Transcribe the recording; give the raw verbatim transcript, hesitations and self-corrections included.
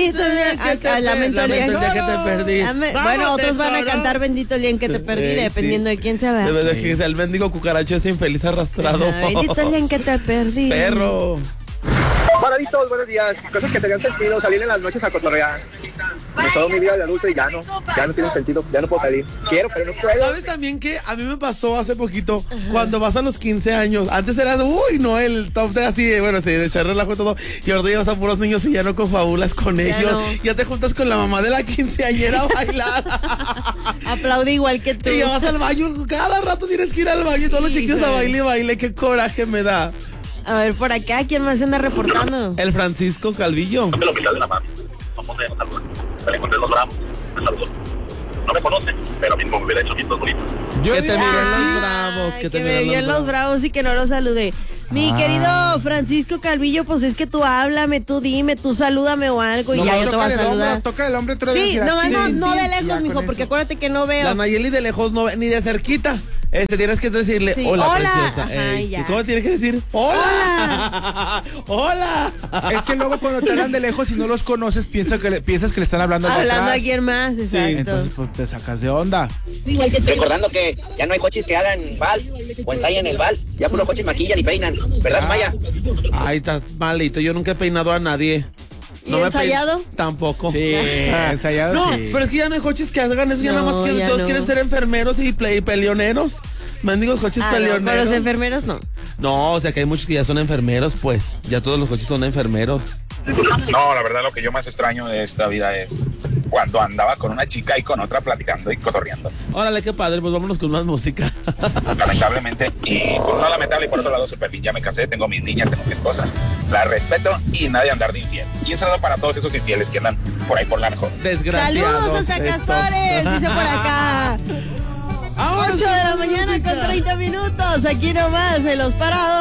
Bendito el día que te lamento el día que te perdí. Bueno, otros van a cantar bendito el día en que te perdí, dependiendo de quién se va. Debe de que sea el mendigo cucaracho es infeliz arrastrado. Bendito el día en que te perdí. Perro. Paraditos, buenos días. Cosas que tenían sentido, salir en las noches a cotorrear. Me toda mi vida de adulto y ya no, ya no tiene sentido, ya no puedo salir. Quiero, pero no puedo. ¿Sabes también que a mí me pasó hace poquito? Ajá. Cuando vas a los quince años, antes era, uy, no, el top de así, bueno, sí, de echar relajo y todo, y ahora llevas a puros niños y ya no confabulas con ya ellos, no. Ya te juntas con la mamá de la quinceañera a bailar. Aplaude igual que tú. Y vas al baño, cada rato tienes que ir al baño y todos sí, los chiquillos a baile y baile, qué coraje me da. A ver, por acá, ¿quién más anda reportando? El Francisco Calvillo. No me lo mitad de la mano. Vamos a saludar. Me le encontré en los bravos. Me saludó. No me conoce, pero a mí me hubiera hecho ojitos bonitos. Yo que te miré en los bravos. Que, que me vio en los bravos y que no lo saludé. Mi ah. querido Francisco Calvillo, pues es que tú háblame, tú dime, tú salúdame o algo y no, ya yo te voy a saludar. Hombro, toca el hombre, te lo sí, decir no, así. no, no de lejos, mijo, porque acuérdate que no veo. La Nayeli de lejos no ve, ni de cerquita. Este, tienes que decirle, sí. hola, hola, preciosa. Ajá, Ey, ¿cómo tienes que decir? Hola. Hola. Es que luego cuando te hablan de lejos y no los conoces, piensas que le, piensas que le están hablando Hablando atrás. a alguien más, exacto. Sí, entonces pues te sacas de onda. Recordando que ya no hay coches que hagan vals o ensayen el vals, ya puros coches maquillan y peinan, ¿verdad, ah. Maya? Ay, estás malito, yo nunca he peinado a nadie. No ¿Y ensayado? Pein... Tampoco. Sí, ensayado no, sí. pero es que ya no hay coches que hagan eso, ya no, nada más que todos no. quieren ser enfermeros y, y peleoneros. Mendigos coches ah, peleoneros. No, pero los enfermeros no. No, o sea que hay muchos que ya son enfermeros, pues. Ya todos los coches son enfermeros. No, la verdad lo que yo más extraño de esta vida es cuando andaba con una chica y con otra platicando y cotorreando. Órale, qué padre, pues vámonos con más música. Lamentablemente, y por un lado lamentable y por otro lado súper bien, ya me casé, tengo mis niñas, tengo mi esposa, la respeto y nadie andar de infiel. Y un saludo para todos esos infieles que andan por ahí por la mejor. Desgraciados. Saludos hasta Castores, dice por acá. ocho de la mañana con treinta minutos, aquí nomás en Los Parados.